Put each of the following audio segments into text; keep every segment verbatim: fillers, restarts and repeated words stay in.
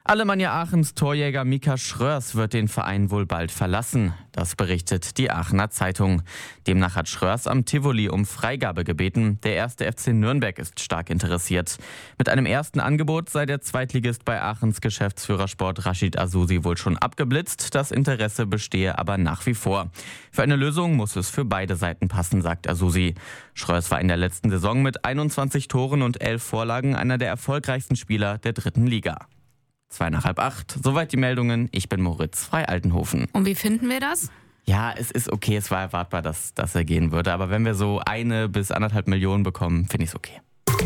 Alemannia Aachens Torjäger Mika Schröers wird den Verein wohl bald verlassen. Das berichtet die Aachener Zeitung. Demnach hat Schröers am Tivoli um Freigabe gebeten. Der erste F C Nürnberg ist stark interessiert. Mit einem ersten Angebot sei der Zweitligist bei Aachens Geschäftsführer Sport Rashid Azusi wohl schon abgeblitzt. Das Interesse bestehe aber nach wie vor. Für eine Lösung muss es für beide Seiten passen, sagt Azusi. Schröers war in der letzten Saison mit einundzwanzig Toren und elf Vorlagen einer der erfolgreichsten Spieler der dritten Liga. Zwei nach halb acht, soweit die Meldungen. Ich bin Moritz Frei-Altenhofen. Und wie finden wir das? Ja, es ist okay, es war erwartbar, dass, dass er gehen würde. Aber wenn wir so eine bis anderthalb Millionen bekommen, finde ich es okay.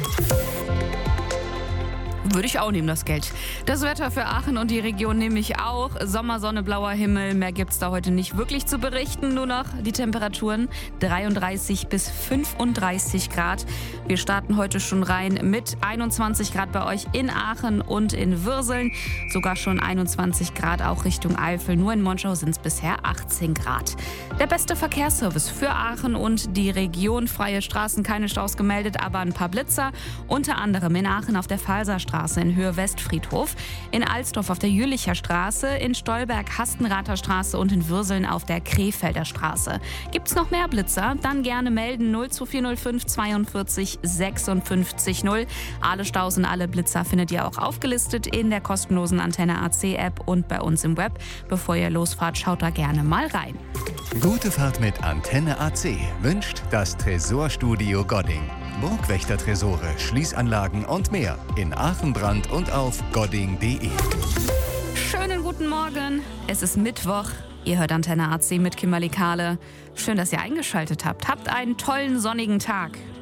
Würde ich auch nehmen, das Geld. Das Wetter für Aachen und die Region nehme ich auch. Sommersonne, blauer Himmel, mehr gibt es da heute nicht wirklich zu berichten. Nur noch die Temperaturen dreiunddreißig bis fünfunddreißig Grad. Wir starten heute schon rein mit einundzwanzig Grad bei euch in Aachen und in Würseln. Sogar schon einundzwanzig Grad auch Richtung Eifel. Nur in Monschau sind es bisher achtzehn Grad. Der beste Verkehrsservice für Aachen und die Region. Freie Straßen, keine Staus gemeldet, aber ein paar Blitzer. Unter anderem in Aachen auf der Falserstraße. In Höhe Westfriedhof, in Alsdorf auf der Jülicher Straße, in Stolberg Hastenrather Straße und in Würseln auf der Krefelder Straße. Gibt's noch mehr Blitzer? Dann gerne melden null zwei vier null fünf zweiundvierzig sechsundfünfzig null. Alle Staus und alle Blitzer findet ihr auch aufgelistet in der kostenlosen Antenne A C App und bei uns im Web. Bevor ihr losfahrt, schaut da gerne mal rein. Gute Fahrt mit Antenne A C wünscht das Tresorstudio Godding. Burgwächter-Tresore, Schließanlagen und mehr in Aachen, Brand und auf godding punkt de. Schönen guten Morgen. Es ist Mittwoch. Ihr hört Antenne A C mit Kimberly Kahle. Schön, dass ihr eingeschaltet habt. Habt einen tollen sonnigen Tag.